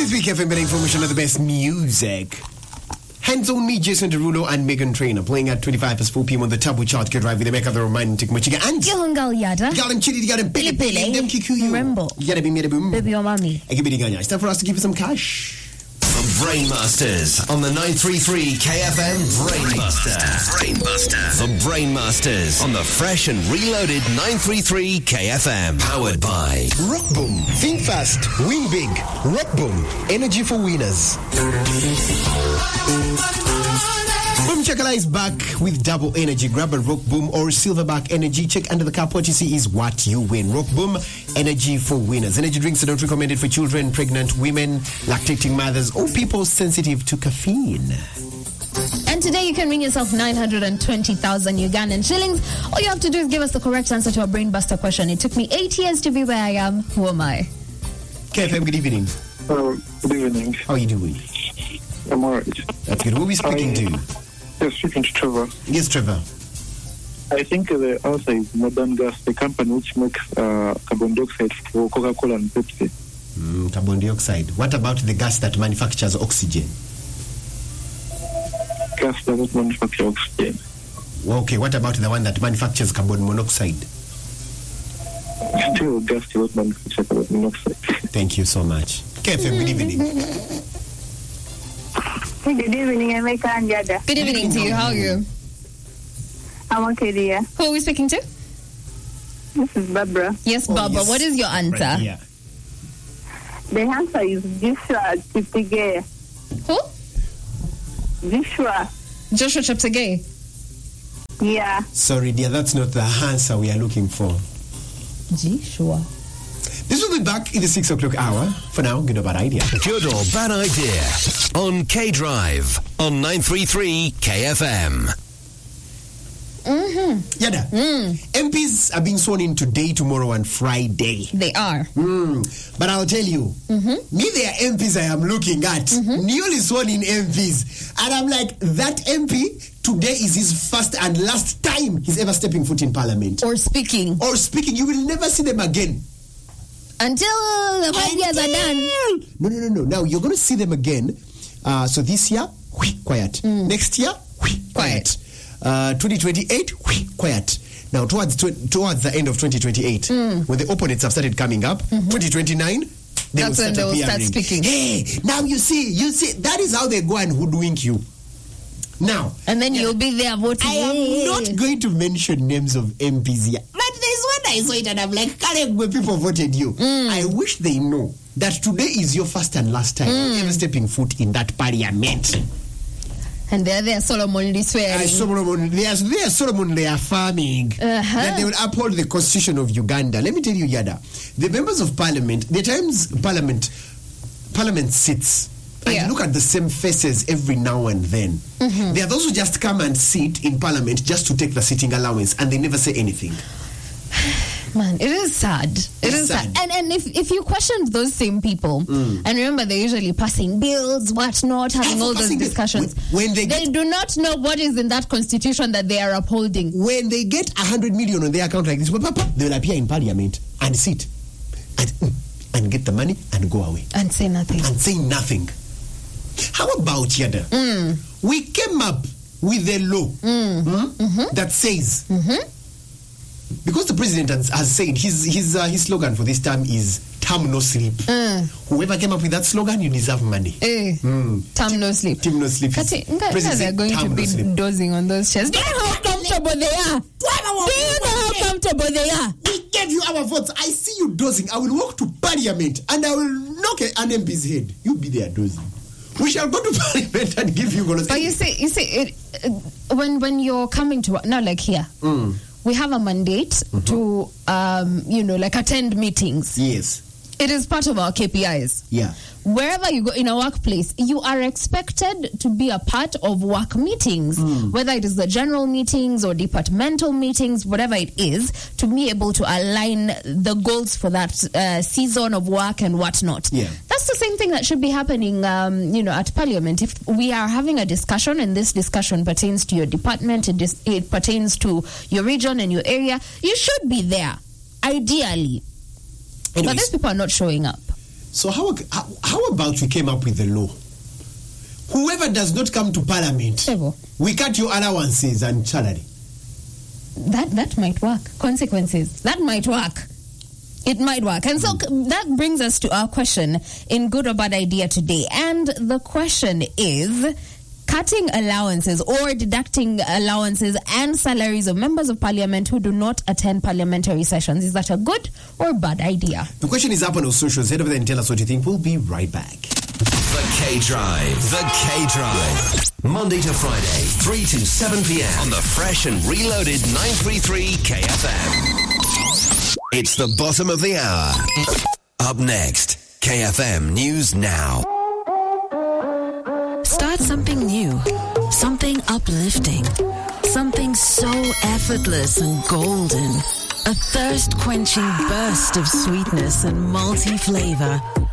this week, FM Better Information of the best music. Hands on me, Jason Derulo and Megan Trainor playing at 25 past 4 p.m. on the Tabu Chart. Get right with the make of the romantic Mochiga and Yohungal Yada. Galam Chili, Galam Pili, them Kikuyu. Remember. Yada be made a boom. Baby or mommy. I give it a It's time for us to give you some cash. The Brainmasters on the 933 KFM Brainbuster. The Brainmasters on the fresh and reloaded 933 KFM. Powered by Rock Boom. Think fast. Win big. Rock Boom. Energy for winners. Boom Chakala is back with double energy. Grab a Rock Boom or Silverback energy. Check under the cap. What you see is what you win. Rock Boom, energy for winners. Energy drinks are not recommended for children, pregnant women, lactating mothers, or people sensitive to caffeine. And today you can win yourself 920,000 Ugandan shillings. All you have to do is give us the correct answer to a brainbuster question. It took me 8 years to be where I am. Who am I? KFM, good evening. Good evening. How are you doing? I'm alright. That's good. Who are we speaking to? Yes, speaking to Trevor. Yes, Trevor. I think the answer is Modern Gas, the company which makes carbon dioxide for Coca-Cola and Pepsi. Carbon dioxide. What about the gas that manufactures oxygen? Gas does not manufacture oxygen. Well, okay, what about the one that manufactures carbon monoxide? Still, gas does not manufacture carbon monoxide. Thank you so much. KFM, good evening. Good evening, Emeka and Yada. Good evening to you. How are you? I'm okay, dear. Who are we speaking to? This is Barbara. Yes, Barbara. Yes. What is your answer? Right, yeah. The answer is Joshua Cheptegei. Who? Joshua Cheptegei. Yeah. Sorry, dear, that's not the answer we are looking for. Joshua. This will be back in the 6 o'clock hour. For now, good or bad idea. Good or Bad Idea on K-Drive on 933 KFM. Yada. MPs are being sworn in today, tomorrow, and Friday. They are. But I'll tell you, me, there are MPs I am looking at, newly sworn in MPs. And I'm like, that MP, today is his first and last time he's ever stepping foot in Parliament. Or speaking. You will never see them again. Until the 5 years are done. No. Now, you're going to see them again. So this year, quiet. Next year, quiet. 2028, quiet. Now, towards the end of 2028, when the opponents have started coming up, 2029, That's when they will start speaking. Hey, now you see, that is how they go and hoodwink you. Now, and then you'll be there voting. I am not going to mention names of MPs here, but there's one I saw it and I'm like, when people voted you. I wish they know that today is your first and last time ever stepping foot in that parliament. And they're there, solemnly swearing. They are solemnly affirming that they will uphold the constitution of Uganda. Let me tell you, Yada, the members of parliament, the times parliament sits, and you look at the same faces every now and then. There are those who just come and sit in parliament just to take the sitting allowance, and they never say anything. Man, it is sad. It is sad. And if you questioned those same people, and remember they're usually passing bills, whatnot, having all those discussions, when they do not know what is in that constitution that they are upholding. When they get 100 million on their account like this, they will appear in parliament and sit and get the money and go away. And say nothing. How about Yada? We came up with a law that says, because the president has said his slogan for this term is "Term no sleep." Whoever came up with that slogan, you deserve money. Term no sleep. Term no sleep. They're going to be dozing on those chairs. Do you know how comfortable they are? We gave you our votes. I see you dozing. I will walk to parliament and I will knock an MP's head. You be there dozing. We shall go to parliament and give you goals. But you see, when you're coming to now, like here. We have a mandate to, attend meetings. Yes. It is part of our KPIs. Yeah. Wherever you go in a workplace, you are expected to be a part of work meetings, whether it is the general meetings or departmental meetings, whatever it is, to be able to align the goals for that season of work and whatnot. Yeah. That's the same thing that should be happening, at Parliament. If we are having a discussion and this discussion pertains to your department, it pertains to your region and your area, you should be there, ideally. Anyways, but these people are not showing up. So how about we came up with a law? Whoever does not come to Parliament, we cut your allowances and salary. That might work. Consequences. That might work. It might work. And so that brings us to our question in Good or Bad Idea today. And the question is, cutting allowances or deducting allowances and salaries of members of parliament who do not attend parliamentary sessions, is that a good or bad idea? The question is up on our socials. Head over there and tell us what you think. We'll be right back. The K-Drive. The K-Drive. Monday to Friday, 3 to 7 p.m. on the fresh and reloaded 933 KFM. It's the bottom of the hour. Up next, KFM News Now. Start something new, something uplifting, something so effortless and golden. A thirst-quenching burst of sweetness and multi-flavor.